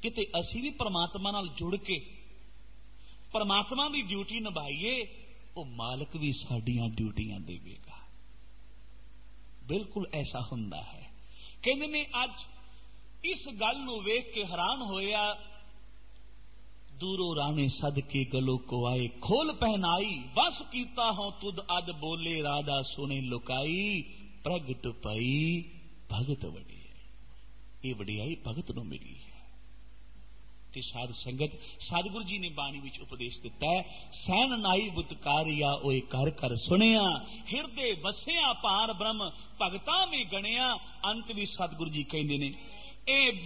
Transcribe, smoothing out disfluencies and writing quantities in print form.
किते असी भी परमात्मा नाल जुड़ के परमात्मा की ड्यूटी निभाइए, वो मालिक भी साडियां ड्यूटियां देवेगा। बिल्कुल ऐसा हुंदा है। कहते ने अज इस गल नूं वेख के हैरान होया, दूरों राणे सद के गलो को आए, खोल पहनाई बस कीता हो तुद अद बोले, राधा सुने लुकाई, प्रगट पई भगत वड़ी है। ये वडियाई भगत नूं मिली है। ते साध संगत सतगुरु जी ने बाणी विच उपदेश दिता है, सैन नाई बुतकारिया ओए कर कर सुनिया, हिरदे बसिया पार ब्रह्म भगतां में गणिया। अंत भी सतगुरु जी कहंदे ने, ए